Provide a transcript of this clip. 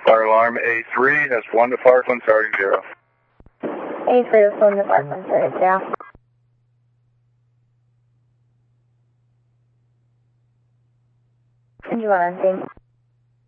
Fire alarm A3 has 1 to Parkland, starting 0. A3 has 1 to Parkland, starting 0. And you want to